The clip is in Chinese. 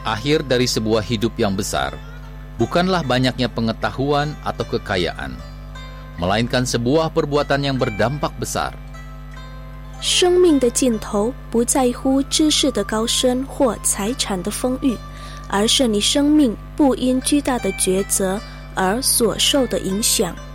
Akhir dari sebuah hidup yang besar bukanlah banyaknya pengetahuan atau kekayaan, melainkan sebuah perbuatan yang berdampak besar. 生命的尽头不在乎知识的高深或财产的丰裕，而是你生命不因巨大的抉择而所受的影响。